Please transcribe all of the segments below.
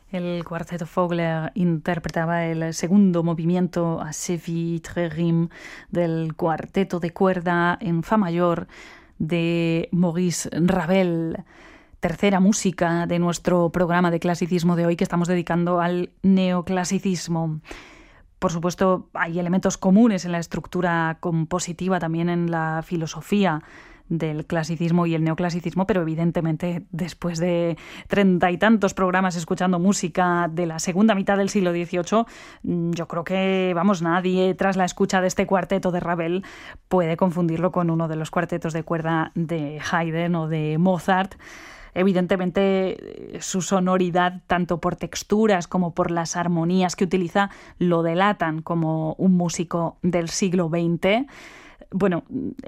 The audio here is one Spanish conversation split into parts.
El cuarteto Vogler interpretaba el segundo movimiento a Séville Rim del cuarteto de cuerda en fa mayor de Maurice Ravel. Tercera música de nuestro programa de clasicismo de hoy, que estamos dedicando al neoclasicismo. Por supuesto, hay elementos comunes en la estructura compositiva, también en la filosofía del clasicismo y el neoclasicismo, pero evidentemente después de 30 y tantos programas escuchando música de la segunda mitad del siglo XVIII, yo creo que, nadie tras la escucha de este cuarteto de Ravel puede confundirlo con uno de los cuartetos de cuerda de Haydn o de Mozart. Evidentemente, su sonoridad, tanto por texturas como por las armonías que utiliza, lo delatan como un músico del siglo XX. Bueno,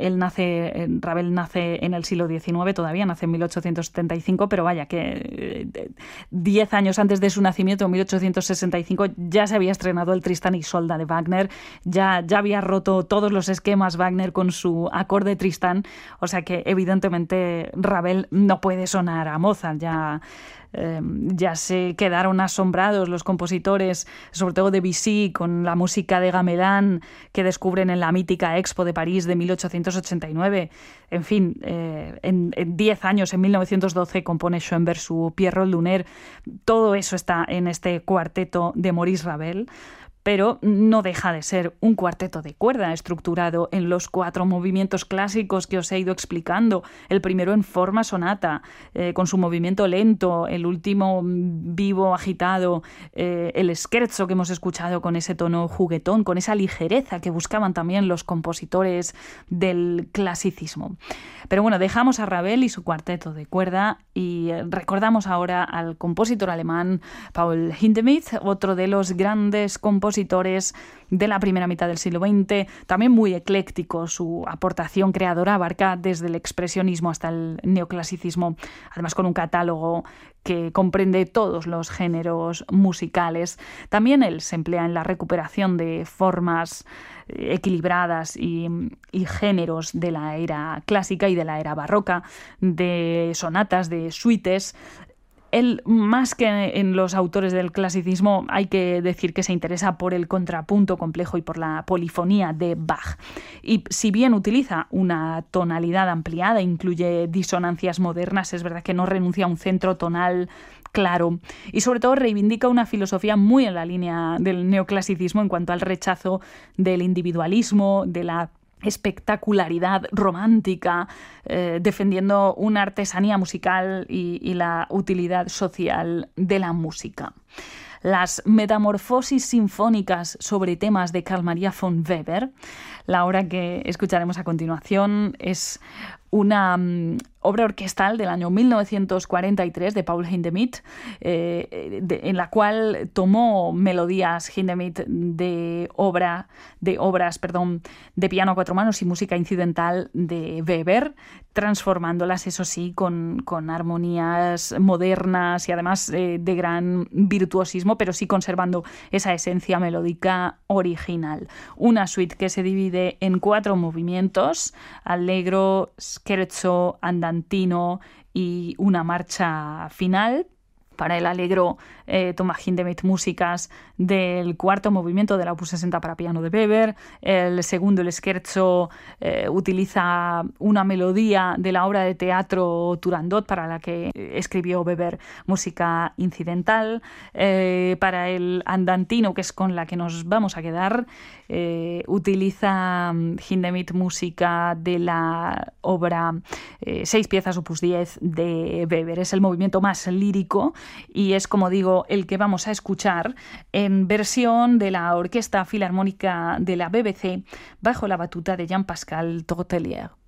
Ravel nace en el siglo XIX, todavía nace en 1875, pero vaya que 10 años antes de su nacimiento, en 1865, ya se había estrenado el Tristán y Isolda de Wagner, ya había roto todos los esquemas Wagner con su acorde Tristán, o sea que evidentemente Ravel no puede sonar a Mozart, ya se quedaron asombrados los compositores, sobre todo Debussy, con la música de Gamelan que descubren en la mítica Expo de París de 1889. En fin, en 10 años, en 1912, compone Schoenberg su Pierrot Lunaire. Todo eso está en este cuarteto de Maurice Ravel, pero no deja de ser un cuarteto de cuerda estructurado en los 4 movimientos clásicos que os he ido explicando. El primero en forma sonata, con su movimiento lento, el último vivo, agitado, el scherzo que hemos escuchado con ese tono juguetón, con esa ligereza que buscaban también los compositores del clasicismo. Pero bueno, dejamos a Ravel y su cuarteto de cuerda y recordamos ahora al compositor alemán Paul Hindemith, otro de los grandes compositores de la primera mitad del siglo XX, también muy ecléctico. Su aportación creadora abarca desde el expresionismo hasta el neoclasicismo, además con un catálogo que comprende todos los géneros musicales. También él se emplea en la recuperación de formas equilibradas y géneros de la era clásica y de la era barroca, de sonatas, de suites. Él, más que en los autores del clasicismo, hay que decir que se interesa por el contrapunto complejo y por la polifonía de Bach. Y si bien utiliza una tonalidad ampliada, incluye disonancias modernas, es verdad que no renuncia a un centro tonal claro, y sobre todo reivindica una filosofía muy en la línea del neoclasicismo en cuanto al rechazo del individualismo, de la espectacularidad romántica, defendiendo una artesanía musical y la utilidad social de la música. Las metamorfosis sinfónicas sobre temas de Carl Maria von Weber, la obra que escucharemos a continuación, es una obra orquestal del año 1943 de Paul Hindemith, en la cual tomó melodías Hindemith de obras de piano a 4 manos y música incidental de Weber, transformándolas, eso sí, con armonías modernas y además de gran virtuosismo, pero sí conservando esa esencia melódica original. Una suite que se divide en 4 movimientos: allegro, scherzo, andantino y una marcha final. Para el allegro toma Hindemith músicas del 4º movimiento del opus 60 para piano de Weber. El segundo, el scherzo, utiliza una melodía de la obra de teatro Turandot, para la que escribió Weber música incidental. Para el andantino, que es con la que nos vamos a quedar, utiliza Hindemith música de la obra 6 piezas opus 10 de Weber. Es el movimiento más lírico y es, como digo, el que vamos a escuchar en versión de la Orquesta Filarmónica de la BBC bajo la batuta de Jean-Pascal Tortelier.